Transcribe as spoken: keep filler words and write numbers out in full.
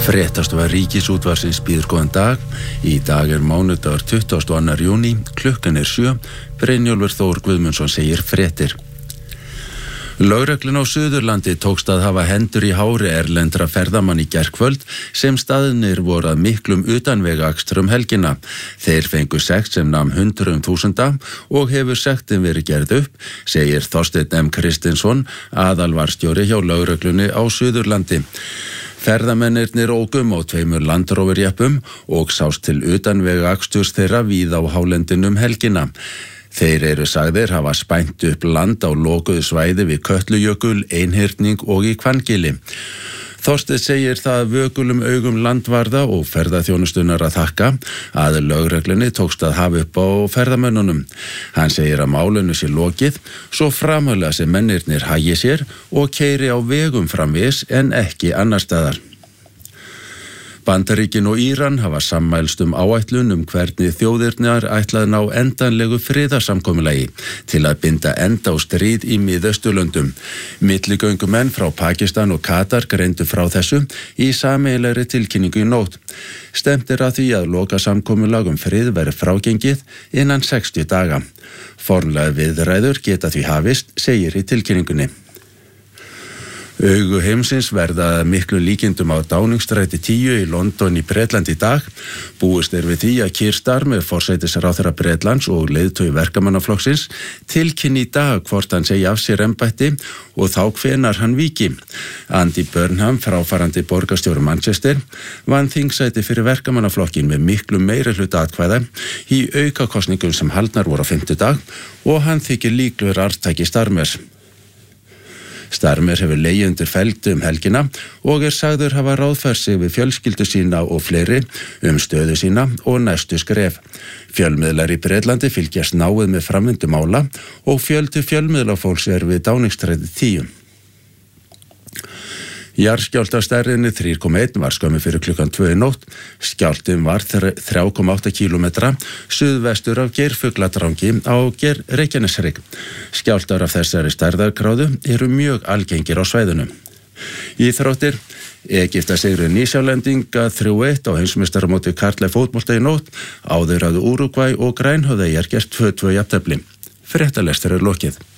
Fréttastofa Ríkisútvarpsins býður góðan dag. Í dag er mánudagur tuttugasta og annar júní, klukkan er sjö. Brynjólfur Þór Guðmundsson segir fréttir. Lögreglun á Suðurlandi tókst að hafa hendur í hári erlendra ferðamann í gærkvöld sem staðnir voru að miklum utanvegaakstur um helgina. Þeir fengu sekt sem nam hundruðum þúsunda og hefur sektin verið gerð upp, segir Þorsteinn M. Kristinsson, aðalvarstjóri hjá lögreglunni á Suðurlandi. Ferðamennirnir ókum á tveimur landróverjeppum og sást til utanvegaaksturs þeirra víða á hálendinu um helgina. Þeir eru sagðir hafa spænt upp land á lokuðu svæði við Kötlujökul, Einhyrning og í Hvanngili. Þorsteinn segir það vökulum augum landvarða og ferðaþjónustunnar að þakka að lögreglunni tókst að hafa upp á ferðamönnunum. Hann segir að málinu sé lokið, svo framhaldið sem mennirnir hagi sér og keyri á vegum framvegis en ekki annar staðar. Bandaríkin og Íran hafa sammælst um áætlun um hvernig þjóðirnar ætlað ná endanlegu friðarsamkomulagi til að binda enda á stríð í Miðausturlöndum. Milligöngumenn frá Pakistan og Katar greindu frá þessu í sameiginlegri tilkynningu í nótt. Stefnt er að því að lokasamkomulag um frið verði frágengið innan sextíu daga. Formlega viðræður geta því hafist, segir í tilkynningunni. Augu heimsins verða miklu líkindum á Downingstræti tíu í London í Bretlandi í dag. Búist er við því að Keir Starmer, forsætisráðherra Bretlands og leiðtogi verkamannaflokksins, tilkynni í dag hvort hann segi af sér embætti og þá hvenar hann víki. Andy Burnham, fráfarandi borgarstjóri Manchester, vann þingsæti fyrir verkamannaflokkin með miklu meirihluta atkvæða í aukakosningum sem haldnar voru á fimmtudag og hann þykir líklegur arftaki Starmers. Starmer hefur legið undir feldi um helgina og er sagður hafa ráðfært sig við fjölskyldu sína og fleiri um stöðu sína og næstu skref. Fjölmiðlar í Bretlandi fylgjast náið með framvindu mála og fjöldi fjölmiðlafólks er við Downingstræti tíu. Jarðskjálftastærðinni þrjú komma eitt var skömmu fyrir klukkan tvö í nótt. Skjálftinn var þrjú komma átta kílómetra suðvestur af Geirfugladrangi á Geir Reykjaneshrygg. Skjálftar af þessari stærðargráðu eru mjög algengir á svæðinu. Íþróttir. Egypta sigruðu Nýsjálendinga þrjú eitt á heimsmeistaramóti karla í fótbolta í nótt. Áður hafði Úrúgvæ og Grænhöfðeyjar gert tvö tvö jafntefli. Fréttalestur er lokið.